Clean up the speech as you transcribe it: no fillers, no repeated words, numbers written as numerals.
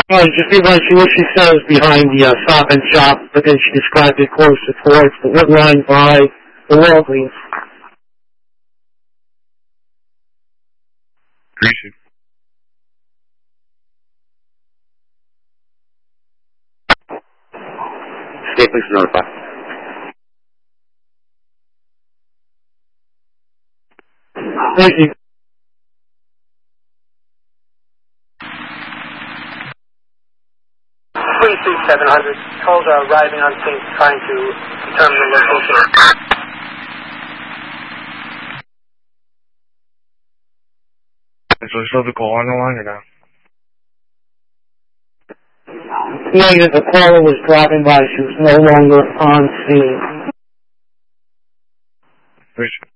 Oh, just read what she says behind the Stop and Shop, but then she described it closer towards the wood line by the Walgreens. Appreciate it. Stay, please notify. Thank you. 700. Calls are arriving on scene trying to determine the location. So there's still the call on the line or no? Yeah, the caller was driving by. She was no longer on scene. Appreciate it.